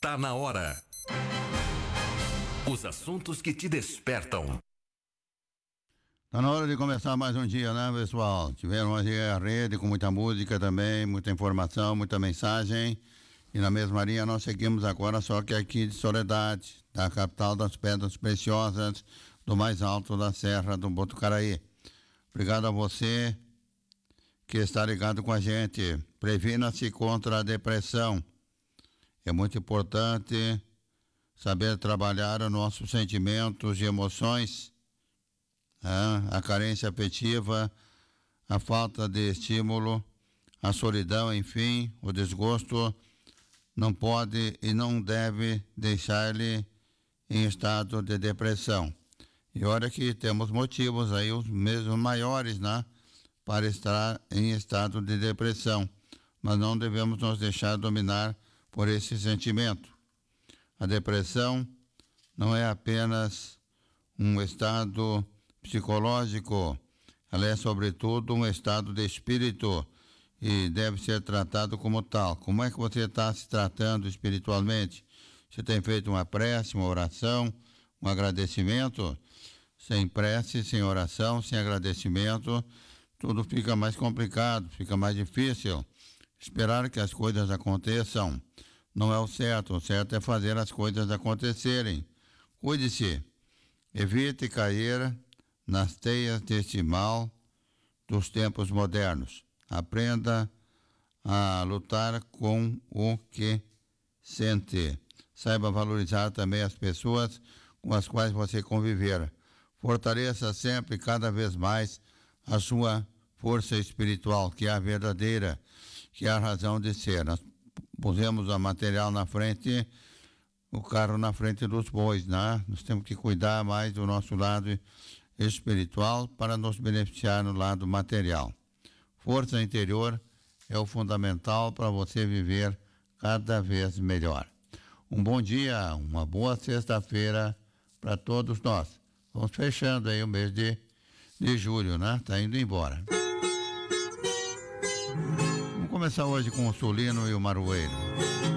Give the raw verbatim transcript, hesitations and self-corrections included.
Está na hora. Os assuntos que te despertam. Está na hora de começar mais um dia, né, pessoal? Tivemos hoje a rede com muita música também, muita informação, muita mensagem. E na mesma linha nós seguimos agora, só que aqui de Soledade, da capital das Pedras Preciosas, do mais alto da Serra do Botucaraí. Obrigado a você que está ligado com a gente. Previna-se contra a depressão. É muito importante saber trabalhar os nossos sentimentos e emoções, né? A carência afetiva, a falta de estímulo, a solidão, enfim, o desgosto não pode e não deve deixar ele em estado de depressão. E olha que temos motivos aí, os mesmos maiores, né, para estar em estado de depressão, mas não devemos nos deixar dominar por esse sentimento. A depressão não é apenas um estado psicológico, ela é sobretudo um estado de espírito e deve ser tratado como tal. Como é que você está se tratando espiritualmente? Você tem feito uma prece, uma oração, um agradecimento? Sem prece, sem oração, sem agradecimento, tudo fica mais complicado, fica mais difícil. Esperar que as coisas aconteçam não é o certo. O certo é fazer as coisas acontecerem. Cuide-se. Evite cair nas teias deste mal dos tempos modernos. Aprenda a lutar com o que sente. Saiba valorizar também as pessoas com as quais você conviver. Fortaleça sempre, cada vez mais, a sua força espiritual, que é a verdadeira, que é a razão de ser. Nós pusemos o material na frente, o carro na frente dos bois, né? Nós temos que cuidar mais do nosso lado espiritual para nos beneficiar no lado material. Força interior é o fundamental para você viver cada vez melhor. Um bom dia, uma boa sexta-feira para todos nós. Vamos fechando aí o mês de, de julho, né? Tá indo embora. Vamos começar hoje com o Sulino e o Maroeiro.